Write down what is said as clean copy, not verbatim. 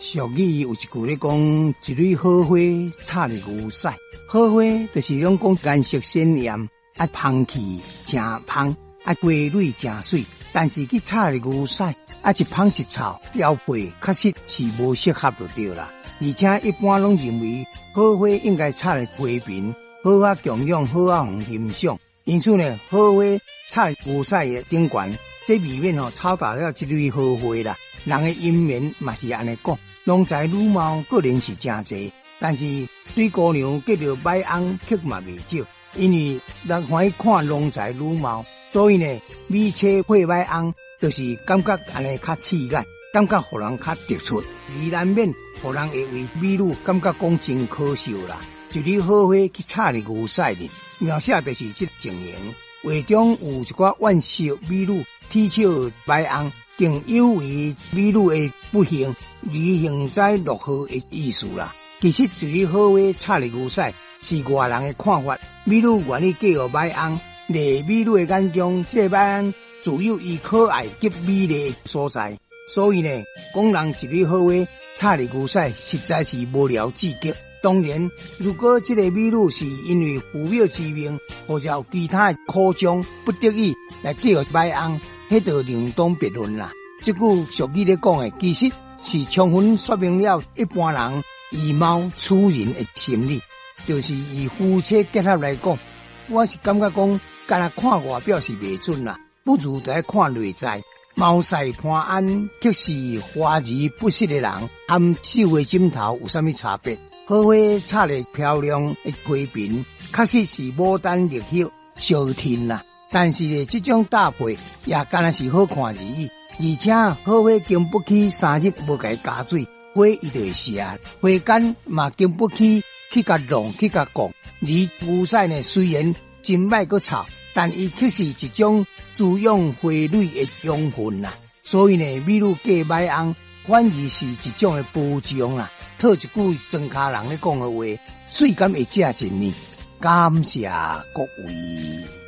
俗语有一句咧讲，一蕊好花插入牛屎。好花就是讲颜色鲜艳，香气真香，花蕊真水。但是去插入牛屎，一香一臭，标配确实是无适合就对啦。而且一般拢认为好花应该插入花瓶，好啊供养，好啊互欣赏。因此呢，好花插入牛屎的顶悬，这未免超达了这蕊好花啦。人的姻缘嘛是安尼讲。郎才女貌个人是真济，但是对姑娘结着歹翁却嘛未少，因为人欢喜看郎才女貌，所以呢，美妻配歹翁，就是感觉安尼较刺眼，感觉互人较突出，而难免互人会为美女感觉讲真可笑啦。一蕊好花去插入牛屎里，描写就是这情形。画中有一寡惋惜美女啼笑歹翁，更有为美女的不幸而幸灾乐祸的意思啦。其实一蕊好花插入牛屎是外人的看法，美女愿意嫁予歹翁，在美女的眼中，这个歹翁自有伊可爱及美丽的所在。所以呢，讲人一蕊好花插入牛屎，实在是无聊至极。当然，如果这个美女是因为父母之命，或者有其他的苦衷，不得已来嫁予歹翁，迄就另当别论啦。这句俗语咧讲的，其实是充分说明了一般人以貌取人的心理。就是以夫妻结合来讲，我是感觉讲，干那看外表是未准啦，不如在看内在。貌赛潘安，却是花而不实的人，和绣的枕头有啥物差别？好花插入漂亮的花瓶，确实是牡丹绿叶相挺啦。但是呢，这种搭配也干那是好看而已。而且好花经不起3日无甲伊加水，花伊就会谢；花干嘛经不起去甲弄去甲讲。而牛屎呢，虽然真歹个臭，但伊却是一种滋养花蕊的养分啦。所以呢，美女嫁歹翁，反而是一种的补偿啦。套一句庄卡人咧讲的话，水敢会食尽呢？感谢各位。